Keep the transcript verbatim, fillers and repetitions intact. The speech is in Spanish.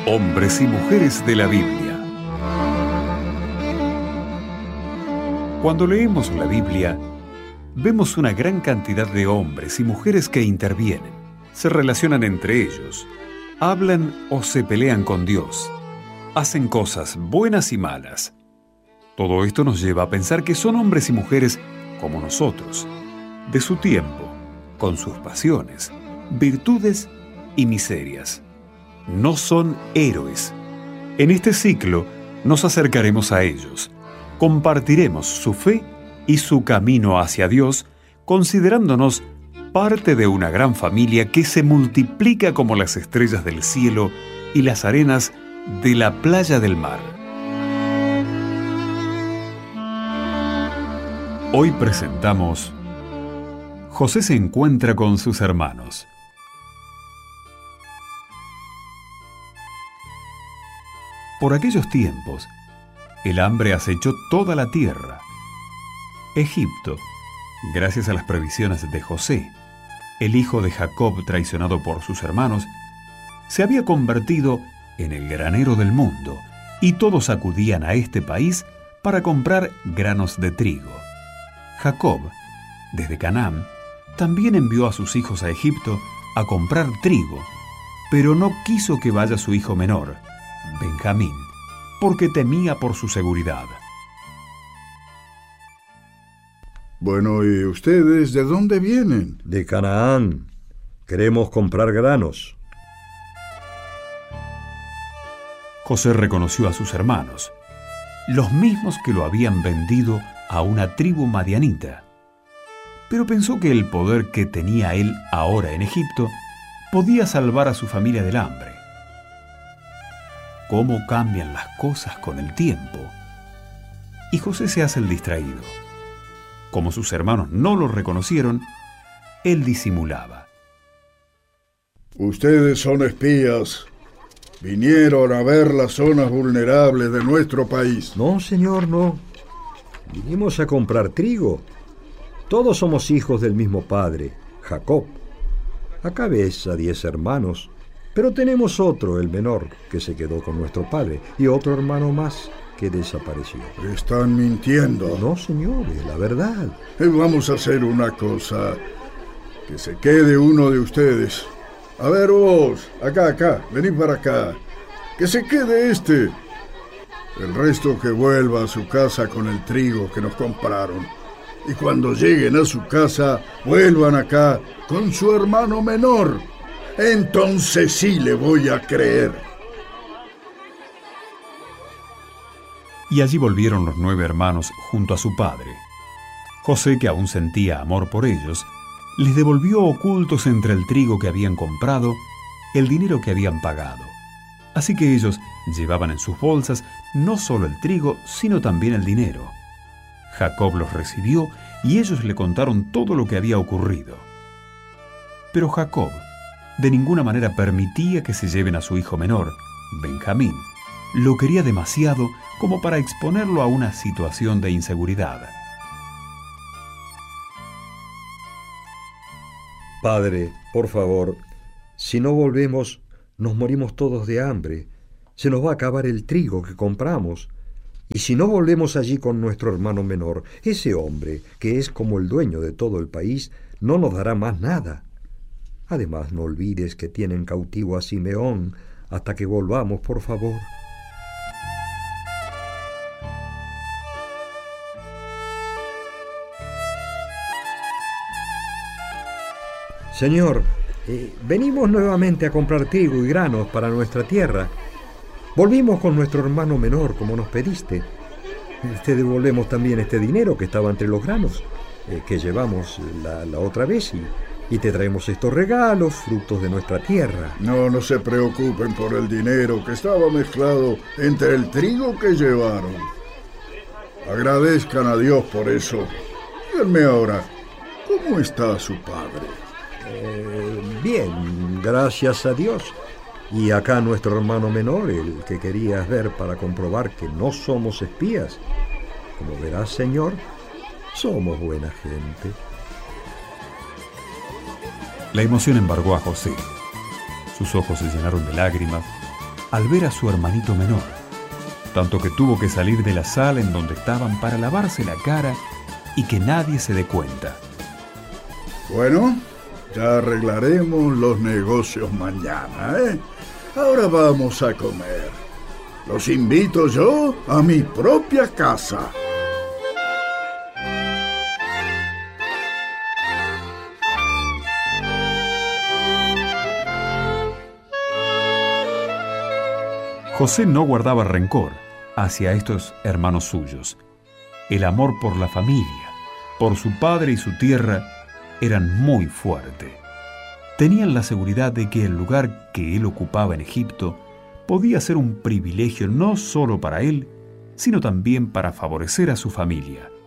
Hombres y mujeres de la Biblia. Cuando leemos la Biblia, vemos una gran cantidad de hombres y mujeres que intervienen, se relacionan entre ellos, hablan o se pelean con Dios, hacen cosas buenas y malas. Todo esto nos lleva a pensar que son hombres y mujeres como nosotros, de su tiempo, con sus pasiones, virtudes y miserias. No son héroes. En este ciclo nos acercaremos a ellos, compartiremos su fe y su camino hacia Dios, considerándonos parte de una gran familia que se multiplica como las estrellas del cielo y las arenas de la playa del mar. Hoy presentamos José se encuentra con sus hermanos. Por aquellos tiempos, el hambre acechó toda la tierra. Egipto, gracias a las previsiones de José, el hijo de Jacob traicionado por sus hermanos, se había convertido en el granero del mundo, y todos acudían a este país para comprar granos de trigo. Jacob, desde Canaán, también envió a sus hijos a Egipto a comprar trigo, pero no quiso que vaya su hijo menor, Benjamín, porque temía por su seguridad. Bueno, ¿y ustedes de dónde vienen? De Canaán. Queremos comprar granos. José reconoció a sus hermanos, los mismos que lo habían vendido a una tribu madianita, pero pensó que el poder que tenía él ahora en Egipto podía salvar a su familia del hambre. Cómo cambian las cosas con el tiempo. Y José se hace el distraído. Como sus hermanos no lo reconocieron, él disimulaba. Ustedes son espías. Vinieron a ver las zonas vulnerables de nuestro país. No, señor, no. Vinimos a comprar trigo. Todos somos hijos del mismo padre, Jacob. Acá ves a diez hermanos. Pero tenemos otro, el menor, que se quedó con nuestro padre, y otro hermano más que desapareció. Están mintiendo. No, señor, es la verdad. Eh, Vamos a hacer una cosa. Que se quede uno de ustedes. A ver vos, acá, acá, vení para acá. Que se quede este. El resto que vuelva a su casa con el trigo que nos compraron. Y cuando lleguen a su casa, vuelvan acá con su hermano menor. Entonces sí le voy a creer. Y allí volvieron los nueve hermanos junto a su padre. José, que aún sentía amor por ellos, les devolvió ocultos entre el trigo que habían comprado el dinero que habían pagado. Así que ellos llevaban en sus bolsas no solo el trigo, sino también el dinero. Jacob los recibió y ellos le contaron todo lo que había ocurrido. Pero Jacob de ninguna manera permitía que se lleven a su hijo menor, Benjamín. Lo quería demasiado como para exponerlo a una situación de inseguridad. Padre, por favor, si no volvemos, nos morimos todos de hambre. Se nos va a acabar el trigo que compramos. Y si no volvemos allí con nuestro hermano menor, ese hombre, que es como el dueño de todo el país, no nos dará más nada. Además, no olvides que tienen cautivo a Simeón hasta que volvamos, por favor. Señor, eh, venimos nuevamente a comprar trigo y granos para nuestra tierra. Volvimos con nuestro hermano menor, como nos pediste. Te devolvemos también este dinero que estaba entre los granos, eh, que llevamos la, la otra vez y... Y te traemos estos regalos, frutos de nuestra tierra. No, no se preocupen por el dinero que estaba mezclado entre el trigo que llevaron. Agradezcan a Dios por eso. Díganme ahora, ¿cómo está su padre? Eh, bien, gracias a Dios. Y acá nuestro hermano menor, el que querías ver para comprobar que no somos espías. Como verás, señor, somos buena gente. La emoción embargó a José. Sus ojos se llenaron de lágrimas al ver a su hermanito menor, tanto que tuvo que salir de la sala en donde estaban para lavarse la cara y que nadie se dé cuenta. Bueno, ya arreglaremos los negocios mañana, ¿eh? Ahora vamos a comer. Los invito yo a mi propia casa. José no guardaba rencor hacia estos hermanos suyos. El amor por la familia, por su padre y su tierra, eran muy fuerte. Tenían la seguridad de que el lugar que él ocupaba en Egipto podía ser un privilegio no solo para él, sino también para favorecer a su familia.